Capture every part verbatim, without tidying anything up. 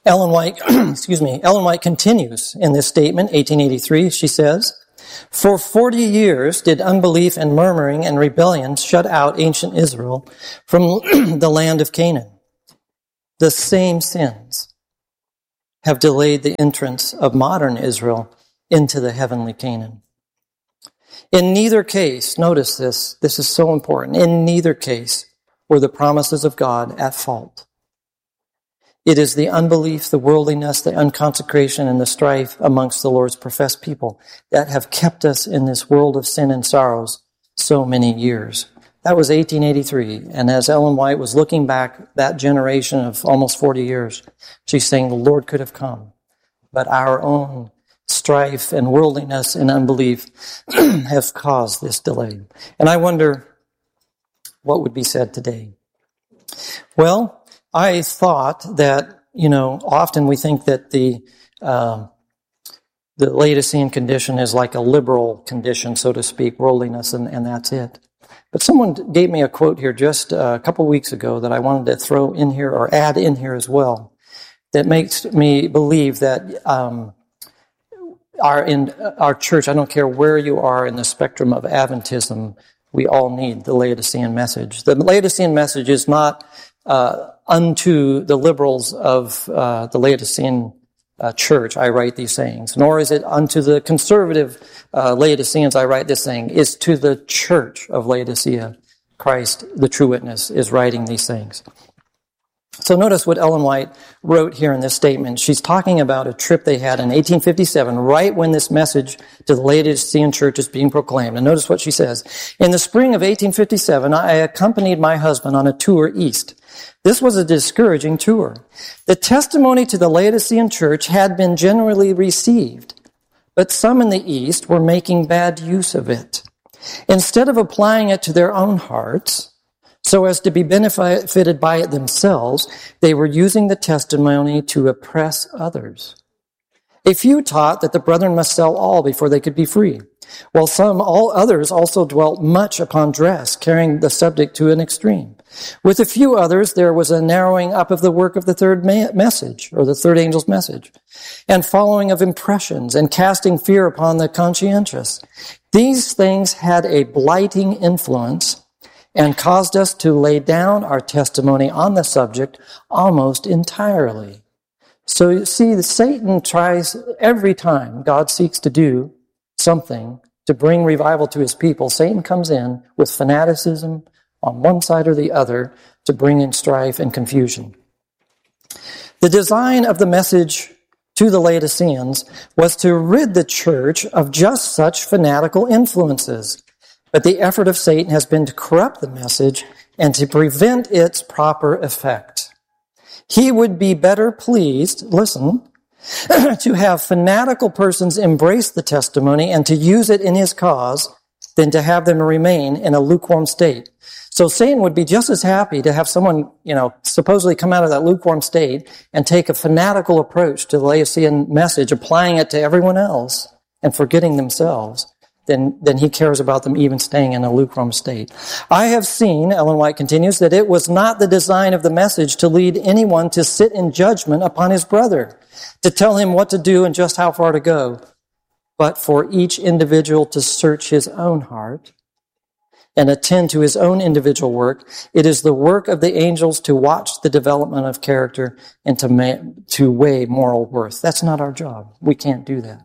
Ellen White, excuse me, Ellen White continues in this statement, eighteen eighty-three, she says, "For forty years did unbelief and murmuring and rebellion shut out ancient Israel from the land of Canaan. The same sins have delayed the entrance of modern Israel into the heavenly Canaan. In neither case," notice this, this is so important, "in neither case were the promises of God at fault. It is the unbelief, the worldliness, the unconsecration, and the strife amongst the Lord's professed people that have kept us in this world of sin and sorrows so many years." That was eighteen eighty-three. And as Ellen White was looking back that generation of almost forty years, she's saying the Lord could have come, but our own strife and worldliness and unbelief have caused this delay. And I wonder what would be said today. Well, I thought that, you know, often we think that the uh, the Laodicean condition is like a liberal condition, so to speak, worldliness, and, and that's it. But someone gave me a quote here just a couple weeks ago that I wanted to throw in here or add in here as well, that makes me believe that um, our in our church, I don't care where you are in the spectrum of Adventism, we all need the Laodicean message. The Laodicean message is not uh, unto the liberals of uh, the Laodicean uh, church, I write these sayings, nor is it unto the conservative uh, Laodiceans, I write this saying. It's to the church of Laodicea. Christ, the true witness, is writing these things. So notice what Ellen White wrote here in this statement. She's talking about a trip they had in eighteen fifty-seven, right when this message to the Laodicean church is being proclaimed. And notice what she says. "In the spring of eighteen fifty-seven, I accompanied my husband on a tour east. This was a discouraging tour. The testimony to the Laodicean church had been generally received, but some in the east were making bad use of it. Instead of applying it to their own hearts, so as to be benefited by it themselves, they were using the testimony to oppress others. A few taught that the brethren must sell all before they could be free, while some, all others, also dwelt much upon dress, carrying the subject to an extreme. With a few others, there was a narrowing up of the work of the third ma- message, or the third angel's message, and following of impressions, and casting fear upon the conscientious. These things had a blighting influence and caused us to lay down our testimony on the subject almost entirely." So you see, Satan tries every time God seeks to do something to bring revival to his people, Satan comes in with fanaticism on one side or the other to bring in strife and confusion. The design of the message to the Laodiceans was to rid the church of just such fanatical influences. But the effort of Satan has been to corrupt the message and to prevent its proper effect. He would be better pleased, listen, to have fanatical persons embrace the testimony and to use it in his cause than to have them remain in a lukewarm state. So Satan would be just as happy to have someone, you know, supposedly come out of that lukewarm state and take a fanatical approach to the Laodicean message, applying it to everyone else and forgetting themselves, Then, then he cares about them even staying in a lukewarm state. "I have seen," Ellen White continues, "that it was not the design of the message to lead anyone to sit in judgment upon his brother, to tell him what to do and just how far to go, but for each individual to search his own heart and attend to his own individual work. It is the work of the angels to watch the development of character and to, ma- to weigh moral worth. That's not our job. We can't do that.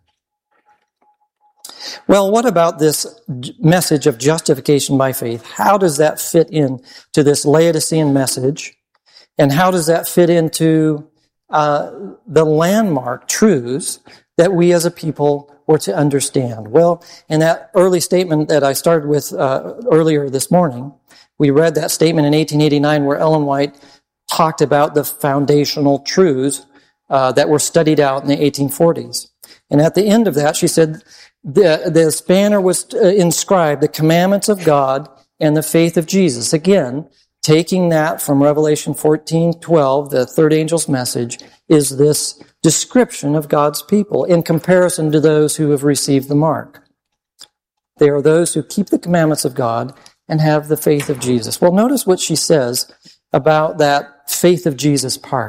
Well, what about this message of justification by faith? How does that fit in to this Laodicean message? And how does that fit into uh, the landmark truths that we as a people were to understand? Well, in that early statement that I started with uh, earlier this morning, we read that statement in eighteen eighty-nine where Ellen White talked about the foundational truths uh, that were studied out in the eighteen forties. And at the end of that, she said, The, this banner was uh, inscribed, the commandments of God and the faith of Jesus. Again, taking that from Revelation fourteen twelve, the third angel's message, is this description of God's people in comparison to those who have received the mark. They are those who keep the commandments of God and have the faith of Jesus. Well, notice what she says about that faith of Jesus part.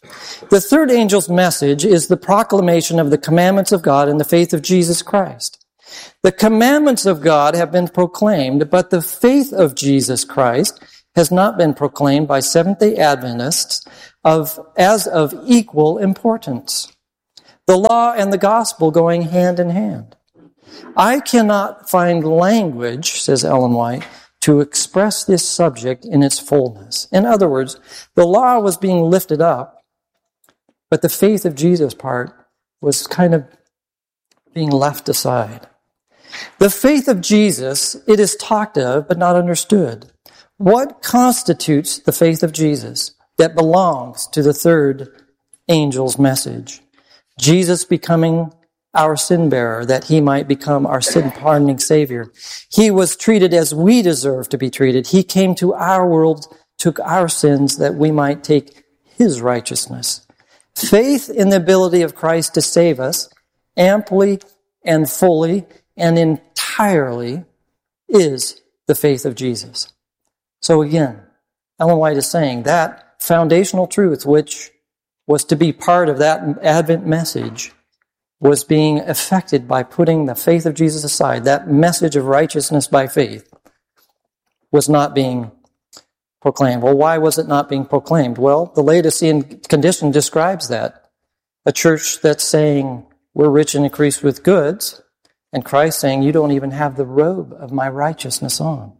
The third angel's message is the proclamation of the commandments of God and the faith of Jesus Christ. The commandments of God have been proclaimed, but the faith of Jesus Christ has not been proclaimed by Seventh-day Adventists of, as of equal importance. The law and the gospel going hand in hand. I cannot find language, says Ellen White, to express this subject in its fullness. In other words, the law was being lifted up, but the faith of Jesus part was kind of being left aside. The faith of Jesus, it is talked of, but not understood. What constitutes the faith of Jesus that belongs to the third angel's message? Jesus becoming our sin bearer, that he might become our sin pardoning Savior. He was treated as we deserve to be treated. He came to our world, took our sins, that we might take his righteousness. Faith in the ability of Christ to save us amply and fully and entirely is the faith of Jesus. So again, Ellen White is saying that foundational truth, which was to be part of that Advent message, was being affected by putting the faith of Jesus aside. That message of righteousness by faith was not being proclaimed. Well, why was it not being proclaimed? Well, the Laodicean condition describes that. A church that's saying, we're rich and increased with goods, and Christ saying, you don't even have the robe of my righteousness on.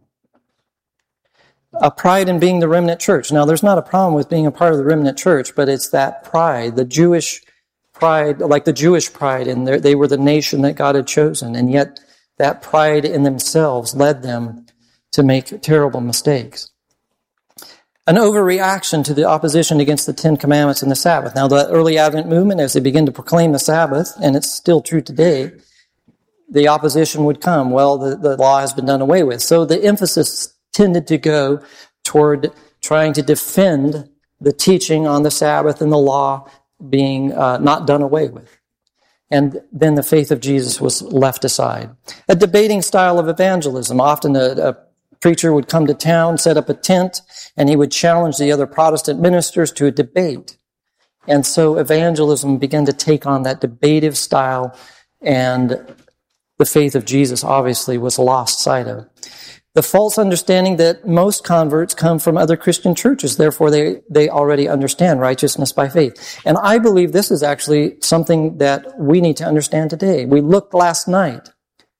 A pride in being the remnant church. Now, there's not a problem with being a part of the remnant church, but it's that pride, the Jewish pride, like the Jewish pride, and they were the nation that God had chosen, and yet that pride in themselves led them to make terrible mistakes. An overreaction to the opposition against the Ten Commandments and the Sabbath. Now, the early Advent movement, as they begin to proclaim the Sabbath, and it's still true today, the opposition would come. Well, the, the law has been done away with. So the emphasis tended to go toward trying to defend the teaching on the Sabbath and the law being uh, not done away with. And then the faith of Jesus was left aside. A debating style of evangelism. Often a, a preacher would come to town, set up a tent, and he would challenge the other Protestant ministers to a debate. And so evangelism began to take on that debative style, and the faith of Jesus obviously was lost sight of. The false understanding that most converts come from other Christian churches, therefore they, they already understand righteousness by faith. And I believe this is actually something that we need to understand today. We looked last night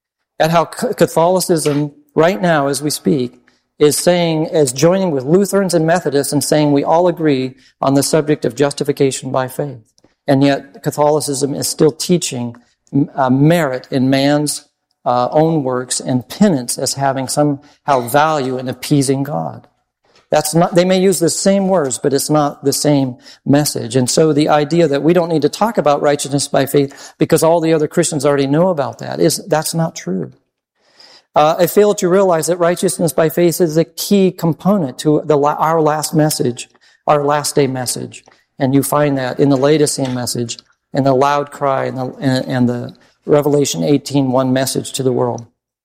at how Catholicism, right now as we speak, is saying, is joining with Lutherans and Methodists and saying we all agree on the subject of justification by faith. And yet Catholicism is still teaching uh, merit in man's Uh, own works and penance as having somehow value in appeasing God. That's not, they may use the same words, but it's not the same message. And so the idea that we don't need to talk about righteousness by faith because all the other Christians already know about that is, that's not true. Uh, I fail to realize that righteousness by faith is a key component to the, our last message, our last day message. And you find that in the Laodicean message, and the loud cry, and the, and, and the Revelation eighteen one message to the world.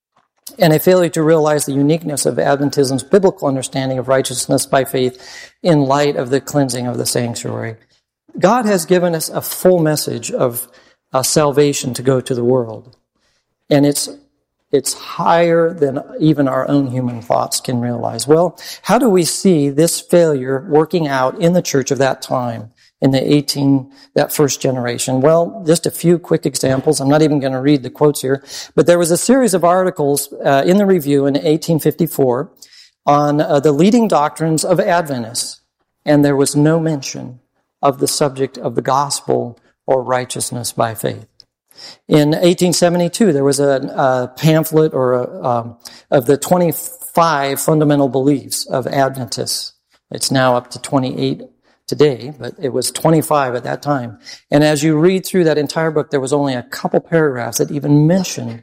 And a failure to realize the uniqueness of Adventism's biblical understanding of righteousness by faith in light of the cleansing of the sanctuary. God has given us a full message of uh, salvation to go to the world. And it's it's higher than even our own human thoughts can realize. Well, how do we see this failure working out in the church of that time? In the eighteen, that first generation? Well, just a few quick examples. I'm not even going to read the quotes here. But there was a series of articles uh, in the Review in eighteen fifty-four on uh, the leading doctrines of Adventists. And there was no mention of the subject of the gospel or righteousness by faith. In eighteen seventy-two, there was a, a pamphlet or a, um, of the twenty-five fundamental beliefs of Adventists. It's now up to twenty-eight today, but it was twenty-five at that time. And as you read through that entire book, there was only a couple paragraphs that even mentioned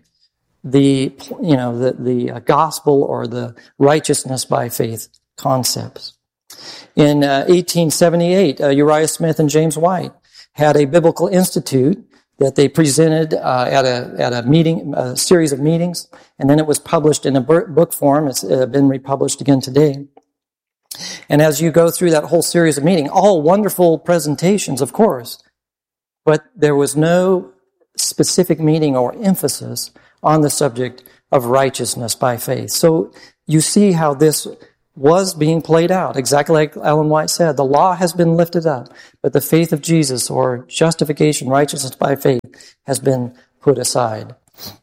the, you know, the, the gospel or the righteousness by faith concepts. In uh, eighteen seventy-eight, uh, Uriah Smith and James White had a biblical institute that they presented uh, at a at a meeting, a series of meetings, and then it was published in a book form. It's uh, been republished again today. And as you go through that whole series of meetings, all wonderful presentations, of course, but there was no specific meaning or emphasis on the subject of righteousness by faith. So you see how this was being played out, exactly like Ellen White said. The law has been lifted up, but the faith of Jesus, or justification, righteousness by faith, has been put aside.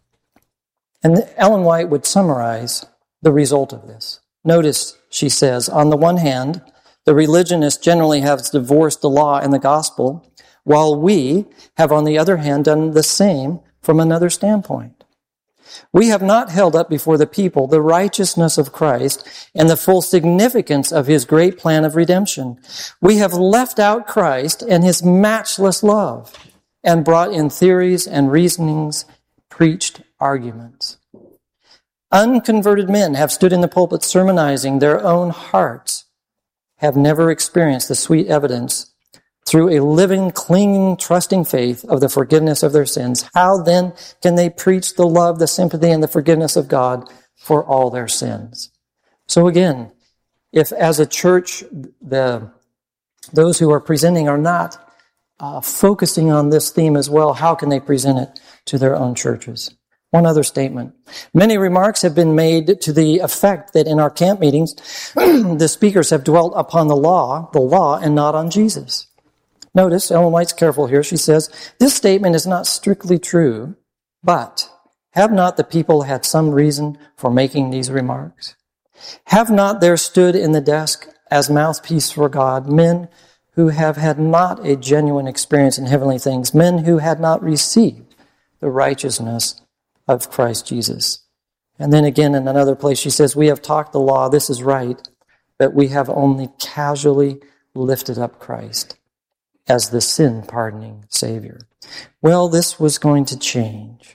And Ellen White would summarize the result of this. Notice, she says, on the one hand, the religionist generally has divorced the law and the gospel, while we have, on the other hand, done the same from another standpoint. We have not held up before the people the righteousness of Christ and the full significance of his great plan of redemption. We have left out Christ and his matchless love and brought in theories and reasonings, preached arguments. Unconverted men have stood in the pulpit sermonizing their own hearts, have never experienced the sweet evidence through a living, clinging, trusting faith of the forgiveness of their sins. How then can they preach the love, the sympathy, and the forgiveness of God for all their sins? So again, if as a church, the those who are presenting are not uh, focusing on this theme as well, how can they present it to their own churches? One other statement. Many remarks have been made to the effect that in our camp meetings, the speakers have dwelt upon the law, the law, and not on Jesus. Notice, Ellen White's careful here. She says, this statement is not strictly true, but have not the people had some reason for making these remarks? Have not there stood in the desk as mouthpiece for God men who have had not a genuine experience in heavenly things, men who had not received the righteousness of Christ Jesus? And then again in another place she says, we have talked the law, this is right, but we have only casually lifted up Christ as the sin-pardoning Savior. Well, this was going to change.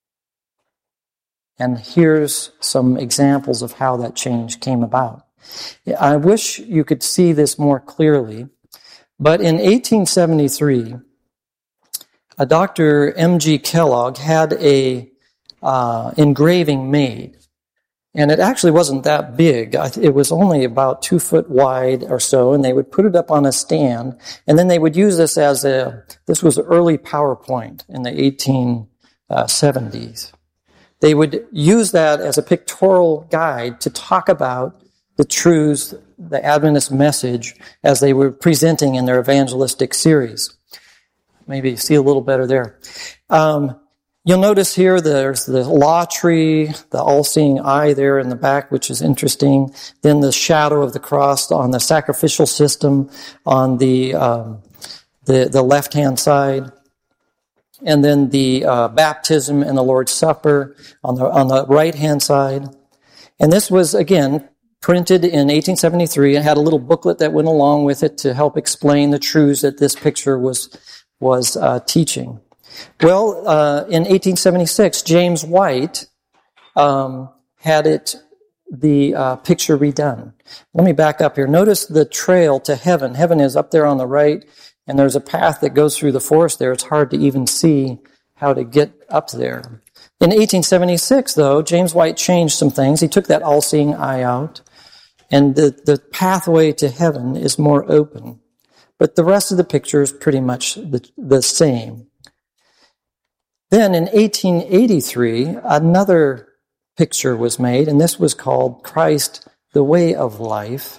And here's some examples of how that change came about. I wish you could see this more clearly, but in eighteen seventy-three, a Doctor M G Kellogg had a uh, engraving made. And it actually wasn't that big. It was only about two foot wide or so, and they would put it up on a stand, and then they would use this as a, this was early PowerPoint in the eighteen seventies. They would use that as a pictorial guide to talk about the truths, the Adventist message, as they were presenting in their evangelistic series. Maybe see a little better there. Um, You'll notice here there's the law tree, the all-seeing eye there in the back, which is interesting. Then the shadow of the cross on the sacrificial system on the um, the, the left-hand side. And then the uh, baptism and the Lord's Supper on the on the right-hand side. And this was, again, printed in eighteen seventy-three. It had a little booklet that went along with it to help explain the truths that this picture was, was uh, teaching. Well, uh, in eighteen seventy-six, James White um, had it, the uh, picture redone. Let me back up here. Notice the trail to heaven. Heaven is up there on the right, and there's a path that goes through the forest there. It's hard to even see how to get up there. In eighteen seventy-six, though, James White changed some things. He took that all-seeing eye out, and the, the pathway to heaven is more open. But the rest of the picture is pretty much the, the same. Then in eighteen eighty-three, another picture was made, and this was called Christ, the Way of Life.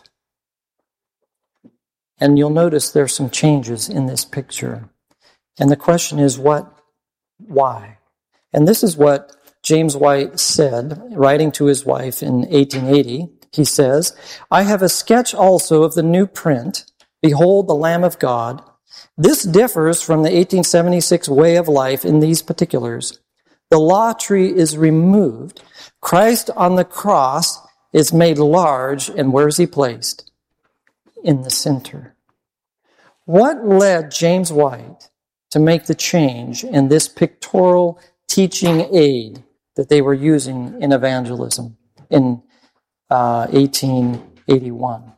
And you'll notice there's some changes in this picture. And the question is, what, why? And this is what James White said, writing to his wife in eighteen eighty. He says, I have a sketch also of the new print, Behold the Lamb of God. This differs from the eighteen seventy-six Way of Life in these particulars. The law tree is removed. Christ on the cross is made large, and where is he placed? In the center. What led James White to make the change in this pictorial teaching aid that they were using in evangelism in uh, eighteen eighty-one?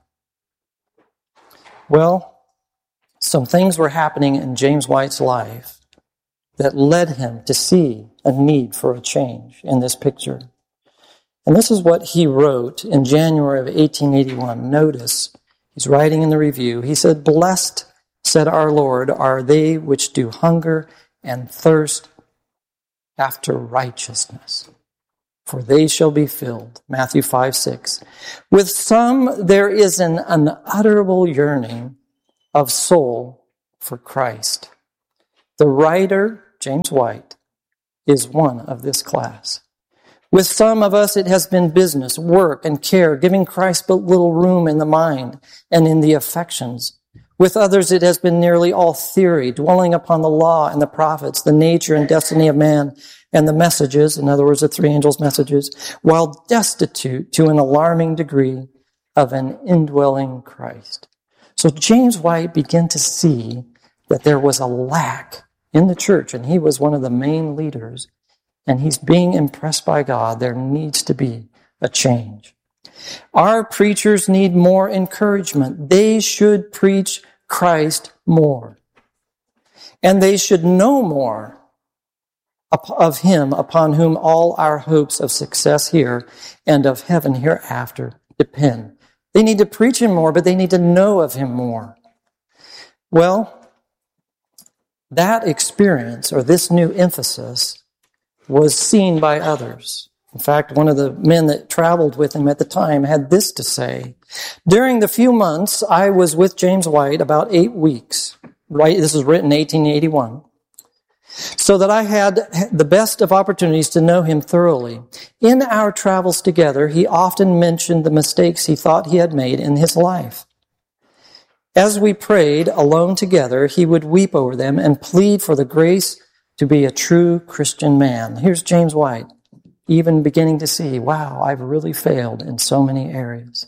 Well, some things were happening in James White's life that led him to see a need for a change in this picture. And this is what he wrote in January of eighteen eighty-one. Notice, he's writing in the review. He said, "Blessed, said our Lord, are they which do hunger and thirst after righteousness, for they shall be filled." Matthew five, six. With some, there is an unutterable yearning of soul for Christ. The writer, James White, is one of this class. With some of us, it has been business, work, and care, giving Christ but little room in the mind and in the affections. With others, it has been nearly all theory, dwelling upon the law and the prophets, the nature and destiny of man, and the messages, in other words, the three angels' messages, while destitute to an alarming degree of an indwelling Christ. So James White began to see that there was a lack in the church, and he was one of the main leaders, and he's being impressed by God. There needs to be a change. Our preachers need more encouragement. They should preach Christ more. And they should know more of him upon whom all our hopes of success here and of heaven hereafter depend. They need to preach him more, but they need to know of him more. Well, that experience, or this new emphasis, was seen by others. In fact, one of the men that traveled with him at the time had this to say: "During the few months I was with James White, about eight weeks, right? This is written in eighteen eighty-one, so that I had the best of opportunities to know him thoroughly. In our travels together, he often mentioned the mistakes he thought he had made in his life. As we prayed alone together, he would weep over them and plead for the grace to be a true Christian man." Here's James White, even beginning to see, wow, I've really failed in so many areas.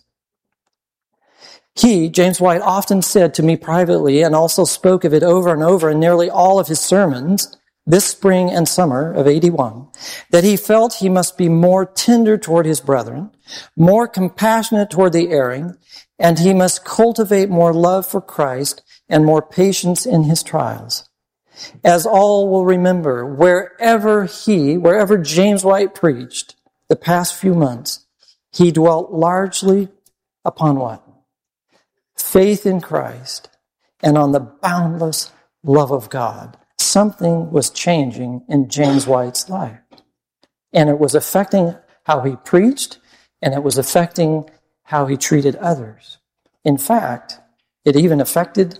He, James White, often said to me privately, and also spoke of it over and over in nearly all of his sermons this spring and summer of eighty-one, that he felt he must be more tender toward his brethren, more compassionate toward the erring, and he must cultivate more love for Christ and more patience in his trials. As all will remember, wherever he, wherever James White preached the past few months, he dwelt largely upon what? Faith in Christ and on the boundless love of God. Something was changing in James White's life. And it was affecting how he preached, and it was affecting how he treated others. In fact, it even affected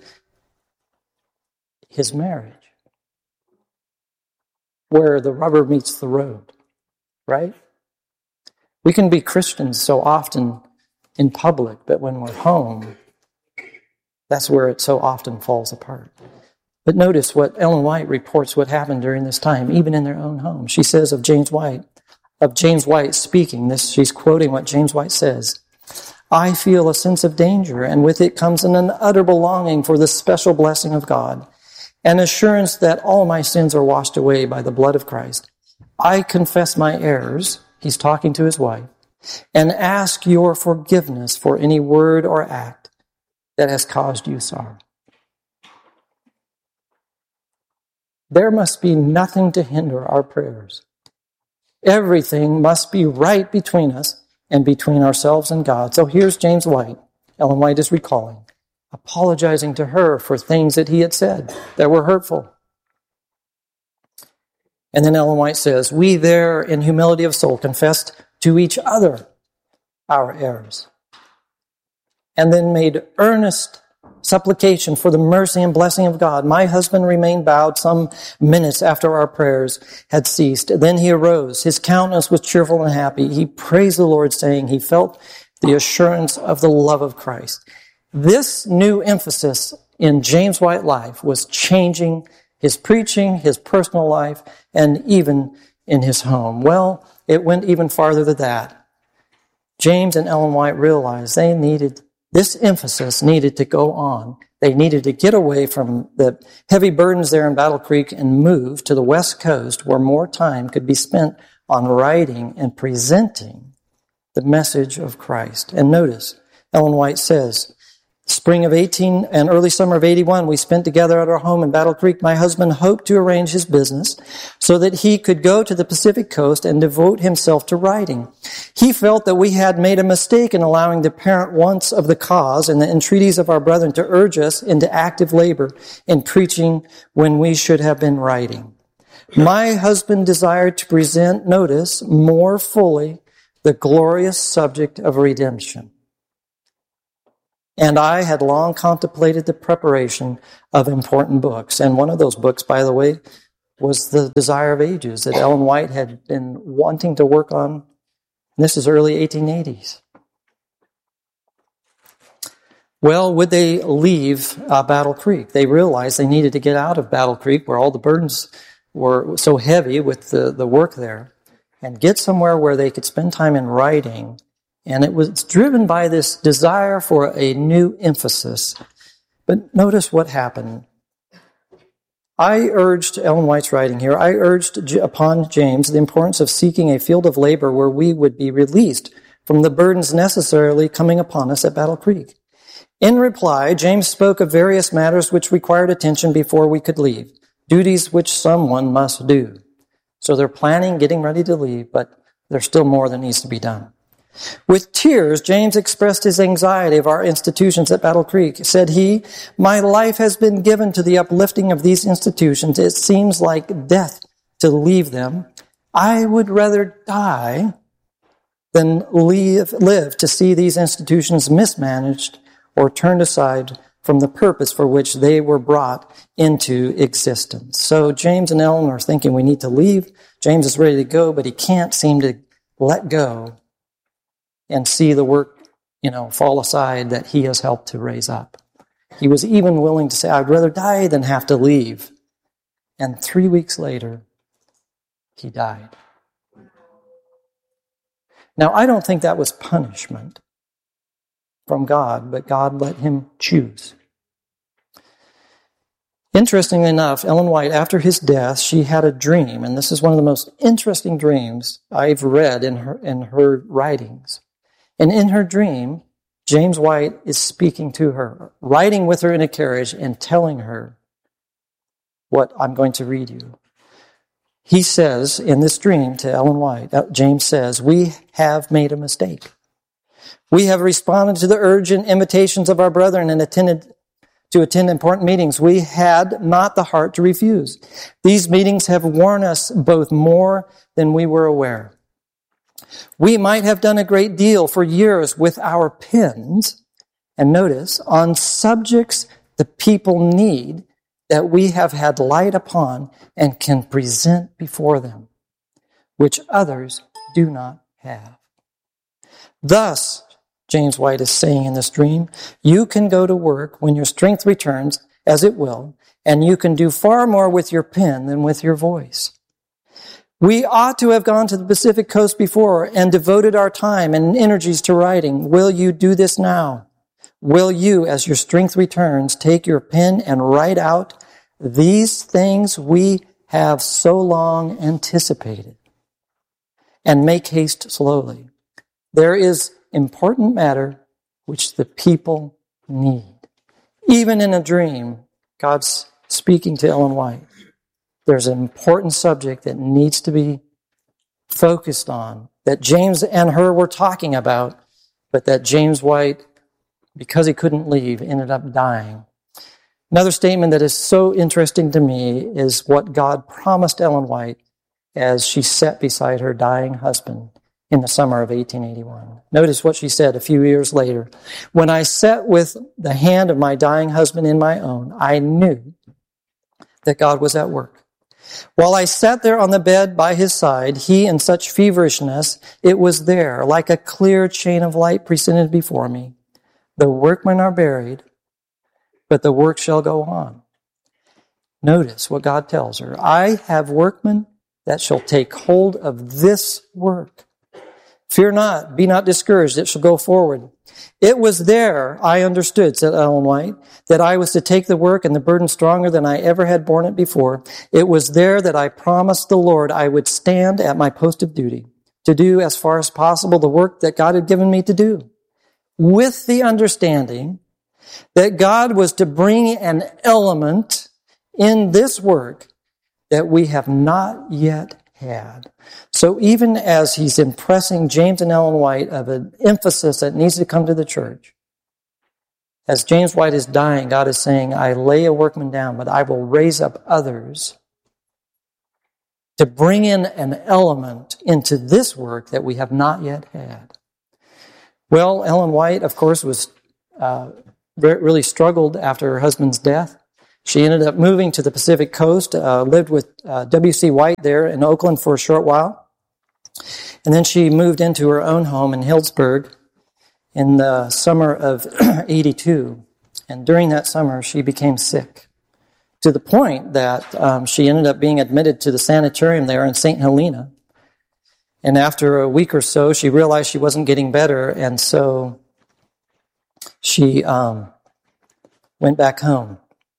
his marriage, where the rubber meets the road, right? We can be Christians so often in public, but when we're home, that's where it so often falls apart. But notice what Ellen White reports what happened during this time, even in their own home. She says of James White, of James White speaking, this, she's quoting what James White says: "I feel a sense of danger, and with it comes an unutterable longing for the special blessing of God, an assurance that all my sins are washed away by the blood of Christ. I confess my errors," he's talking to his wife, "and ask your forgiveness for any word or act that has caused you sorrow." There must be nothing to hinder our prayers. Everything must be right between us and between ourselves and God. So here's James White, Ellen White is recalling, apologizing to her for things that he had said that were hurtful. And then Ellen White says, "We there in humility of soul confessed to each other our errors, and then made earnest supplication for the mercy and blessing of God. My husband remained bowed some minutes after our prayers had ceased. Then he arose. His countenance was cheerful and happy. He praised the Lord, saying he felt the assurance of the love of Christ." This new emphasis in James White's life was changing his preaching, his personal life, and even in his home. Well, it went even farther than that. James and Ellen White realized they needed This emphasis needed to go on. They needed to get away from the heavy burdens there in Battle Creek and move to the West Coast, where more time could be spent on writing and presenting the message of Christ. And notice, Ellen White says, Spring of eighteen and early summer of eighty-one, we spent together at our home in Battle Creek. My husband hoped to arrange his business so that he could go to the Pacific Coast and devote himself to writing. He felt that we had made a mistake in allowing the apparent wants of the cause and the entreaties of our brethren to urge us into active labor in preaching when we should have been writing. My husband desired to present, notice, more fully the glorious subject of redemption. And I had long contemplated the preparation of important books. And one of those books, by the way, was The Desire of Ages that Ellen White had been wanting to work on. And this is early eighteen eighties. Well, would they leave uh, Battle Creek? They realized they needed to get out of Battle Creek where all the burdens were so heavy with the, the work there and get somewhere where they could spend time in writing. And it was driven by this desire for a new emphasis. But notice what happened. I urged, Ellen White's writing here, I urged upon James the importance of seeking a field of labor where we would be released from the burdens necessarily coming upon us at Battle Creek. In reply, James spoke of various matters which required attention before we could leave, duties which someone must do. So they're planning, getting ready to leave, but there's still more that needs to be done. With tears, James expressed his anxiety of our institutions at Battle Creek. Said he, "My life has been given to the uplifting of these institutions. It seems like death to leave them. I would rather die than live, live to see these institutions mismanaged or turned aside from the purpose for which they were brought into existence." So James and Ellen are thinking we need to leave. James is ready to go, but he can't seem to let go and see the work, you know, fall aside that he has helped to raise up. He was even willing to say, "I'd rather die than have to leave." And three weeks later, he died. Now, I don't think that was punishment from God, but God let him choose. Interestingly enough, Ellen White, after his death, she had a dream, and this is one of the most interesting dreams I've read in her, in her writings. And in her dream, James White is speaking to her, riding with her in a carriage and telling her what I'm going to read you. He says in this dream to Ellen White, James says, "We have made a mistake. We have responded to the urgent invitations of our brethren and attended to attend important meetings. We had not the heart to refuse. These meetings have worn us both more than we were aware. We might have done a great deal for years with our pens, and notice, on subjects the people need that we have had light upon and can present before them, which others do not have. Thus," James White is saying in this dream, "you can go to work when your strength returns, as it will, and you can do far more with your pen than with your voice. We ought to have gone to the Pacific Coast before and devoted our time and energies to writing. Will you do this now? Will you, as your strength returns, take your pen and write out these things we have so long anticipated? And make haste slowly. There is important matter which the people need." Even in a dream, God's speaking to Ellen White. There's an important subject that needs to be focused on, that James and her were talking about, but that James White, because he couldn't leave, ended up dying. Another statement that is so interesting to me is what God promised Ellen White as she sat beside her dying husband in the summer of eighteen eighty-one. Notice what she said a few years later. "When I sat with the hand of my dying husband in my own, I knew that God was at work. While I sat there on the bed by his side, he in such feverishness, it was there, like a clear chain of light presented before me. The workmen are buried, but the work shall go on." Notice what God tells her. "I have workmen that shall take hold of this work. Fear not, be not discouraged, it shall go forward." It was there, I understood, said Ellen White, that I was to take the work and the burden stronger than I ever had borne it before. It was there that I promised the Lord I would stand at my post of duty, to do as far as possible the work that God had given me to do, with the understanding that God was to bring an element in this work that we have not yet had. So even as he's impressing James and Ellen White of an emphasis that needs to come to the church, as James White is dying, God is saying, I lay a workman down, but I will raise up others to bring in an element into this work that we have not yet had. Well, Ellen White, of course, was uh, really struggled after her husband's death. She ended up moving to the Pacific Coast, uh, lived with uh, W C White there in Oakland for a short while. And then she moved into her own home in Healdsburg in the summer of eighty-two. And during that summer, she became sick to the point that um, she ended up being admitted to the sanitarium there in Saint Helena. And after a week or so, she realized she wasn't getting better, and so she um, went back home,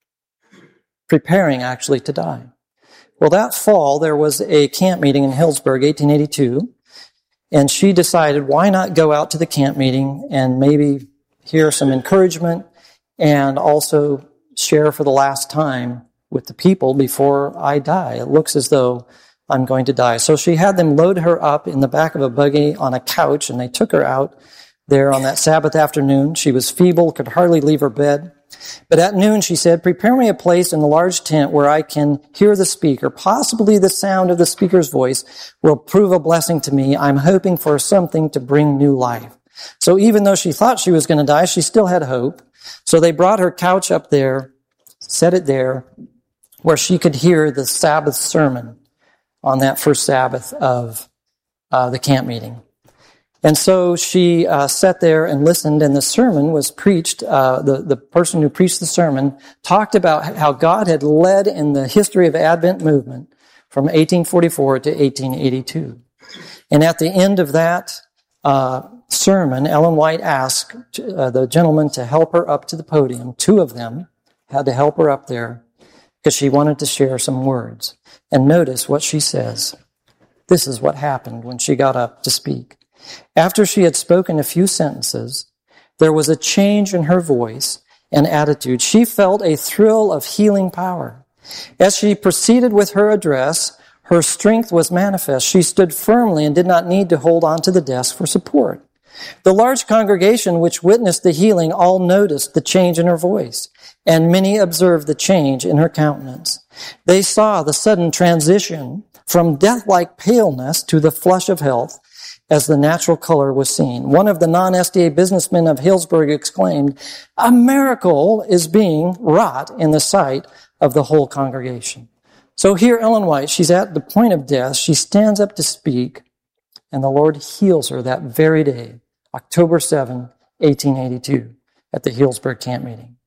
preparing actually to die. Well, that fall, there was a camp meeting in Healdsburg, eighteen eighty-two, and she decided, why not go out to the camp meeting and maybe hear some encouragement and also share for the last time with the people before I die. It looks as though I'm going to die. So she had them load her up in the back of a buggy on a couch, and they took her out there on that Sabbath afternoon. She was feeble, could hardly leave her bed. But at noon, she said, prepare me a place in the large tent where I can hear the speaker. Possibly the sound of the speaker's voice will prove a blessing to me. I'm hoping for something to bring new life. So even though she thought she was going to die, she still had hope. So they brought her couch up there, set it there, where she could hear the Sabbath sermon on that first Sabbath of uh, the camp meeting. And so she uh, sat there and listened, and the sermon was preached. Uh, the, the person who preached the sermon talked about how God had led in the history of Advent movement from eighteen forty-four to eighteen eighty-two. And at the end of that uh, sermon, Ellen White asked uh, the gentleman to help her up to the podium. Two of them had to help her up there because she wanted to share some words. And notice what she says. This is what happened when she got up to speak. After she had spoken a few sentences, there was a change in her voice and attitude. She felt a thrill of healing power. As she proceeded with her address, her strength was manifest. She stood firmly and did not need to hold on to the desk for support. The large congregation which witnessed the healing all noticed the change in her voice, and many observed the change in her countenance. They saw the sudden transition from death-like paleness to the flush of health as the natural color was seen. One of the non-S D A businessmen of Healdsburg exclaimed, a miracle is being wrought in the sight of the whole congregation. So here Ellen White, she's at the point of death. She stands up to speak, and the Lord heals her that very day, October seventh, eighteen eighty-two, at the Healdsburg camp meeting.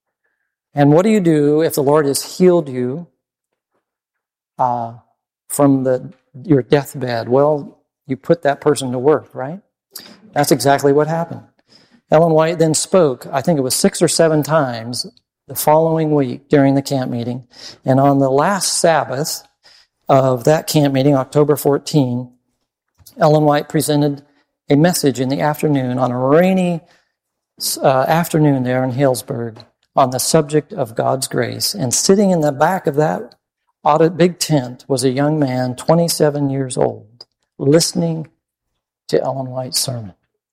And what do you do if the Lord has healed you uh, from the your deathbed? Well, you put that person to work, right? That's exactly what happened. Ellen White then spoke, I think it was six or seven times the following week during the camp meeting. And on the last Sabbath of that camp meeting, October fourteenth, Ellen White presented a message in the afternoon, on a rainy uh, afternoon there in Healdsburg, on the subject of God's grace. And sitting in the back of that big tent was a young man, twenty-seven years old, listening to Ellen White's sermon.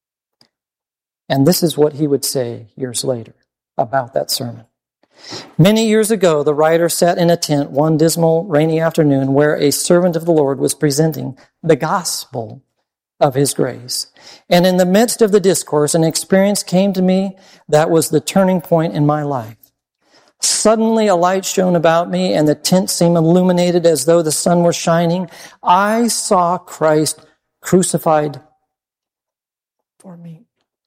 And this is what he would say years later about that sermon. Many years ago, the writer sat in a tent one dismal, rainy afternoon where a servant of the Lord was presenting the gospel of his grace. And in the midst of the discourse, an experience came to me that was the turning point in my life. Suddenly a light shone about me, and the tent seemed illuminated as though the sun were shining. I saw Christ crucified for me.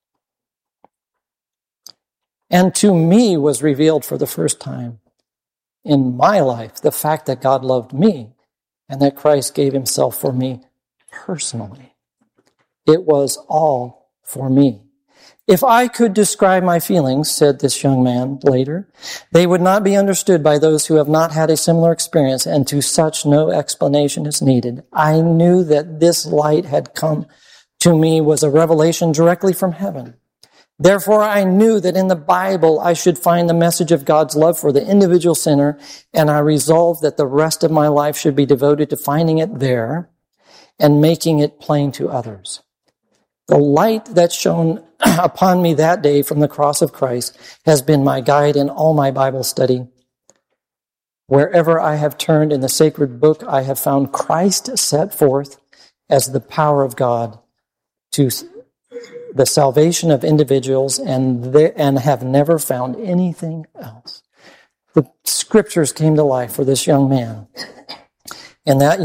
And to me was revealed for the first time in my life the fact that God loved me and that Christ gave himself for me personally. It was all for me. If I could describe my feelings, said this young man later, they would not be understood by those who have not had a similar experience, and to such no explanation is needed. I knew that this light had come to me was a revelation directly from heaven. Therefore, I knew that in the Bible I should find the message of God's love for the individual sinner, and I resolved that the rest of my life should be devoted to finding it there and making it plain to others. The light that shone upon me that day from the cross of Christ has been my guide in all my Bible study. Wherever I have turned in the sacred book, I have found Christ set forth as the power of God to the salvation of individuals, and they, and have never found anything else. The scriptures came to life for this young man. And that